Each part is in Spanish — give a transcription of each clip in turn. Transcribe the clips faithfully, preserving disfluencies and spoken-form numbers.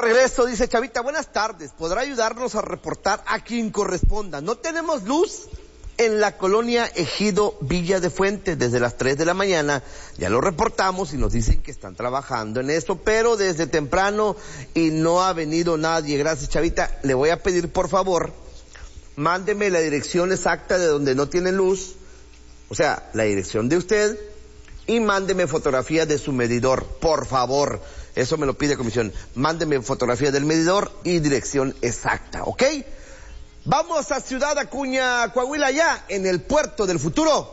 regreso, dice Chavita, buenas tardes, ¿podrá ayudarnos a reportar a quien corresponda? No tenemos luz en la colonia Ejido Villa de Fuentes desde las tres de la mañana, ya lo reportamos y nos dicen que están trabajando en esto, pero desde temprano y no ha venido nadie. Gracias, Chavita. Le voy a pedir, por favor, mándeme la dirección exacta de donde no tiene luz, o sea, la dirección de usted, y mándeme fotografía de su medidor, por favor. Eso me lo pide comisión. Mándeme fotografía del medidor y dirección exacta, ¿ok? Vamos a Ciudad Acuña, Coahuila, ya en el puerto del futuro.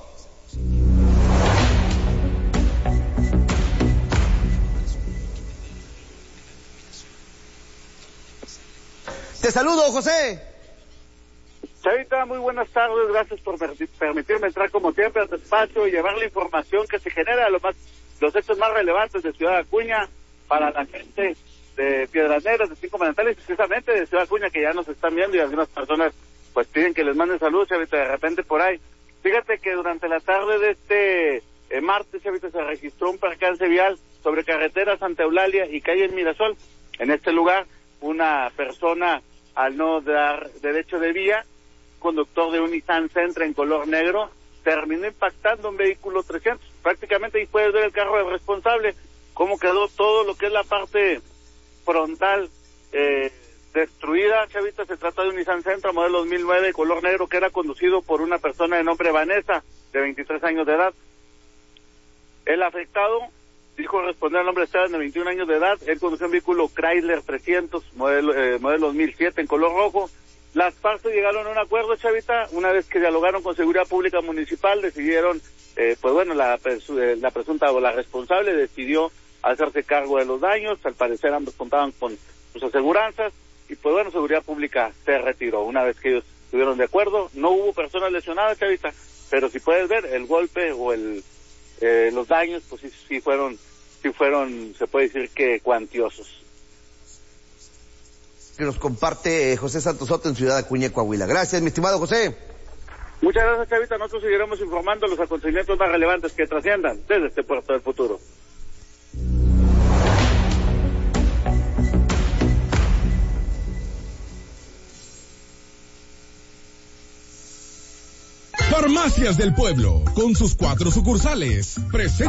Te saludo, José. Chavita, muy buenas tardes, gracias por permitirme entrar como siempre al despacho y llevar la información que se genera, lo más, los hechos más relevantes de Ciudad Acuña para la gente de Piedras Negras, de Cinco Manantiales, precisamente de Ciudad Acuña, que ya nos están viendo y algunas personas pues piden que les manden saludos, Chavita, de repente por ahí. Fíjate que durante la tarde de este eh, martes, Chavita, se registró un percance vial sobre carretera Santa Eulalia y calle Mirasol. En este lugar, una persona, al no dar derecho de vía, conductor de un Nissan Sentra en color negro, terminó impactando un vehículo trescientos. Prácticamente ahí puedes ver el carro del responsable, cómo quedó todo lo que es la parte frontal eh, destruida, Chavita. Se trata de un Nissan Sentra modelo dos mil nueve, color negro, que era conducido por una persona de nombre Vanessa, de veintitrés años de edad. El afectado dijo responder al nombre de Esteban, de veintiún años de edad. Él condució un vehículo Chrysler trescientos, modelo, eh, modelo dos mil siete, en color rojo. Las partes llegaron a un acuerdo, Chavita. Una vez que dialogaron con Seguridad Pública Municipal, decidieron, eh, pues bueno, la, la presunta o la responsable decidió hacerse cargo de los daños. Al parecer ambos contaban con sus aseguranzas y pues bueno, Seguridad Pública se retiró. Una vez que ellos estuvieron de acuerdo, no hubo personas lesionadas, Chavita, pero si puedes ver, el golpe o el eh, los daños, pues sí, sí fueron, sí fueron, se puede decir que cuantiosos. Que nos comparte José Santos Soto en Ciudad Acuña, Coahuila. Gracias, mi estimado José. Muchas gracias, Chavita. Nosotros seguiremos informando los acontecimientos más relevantes que trasciendan desde este puerto del futuro. Farmacias del Pueblo, con sus cuatro sucursales, presenta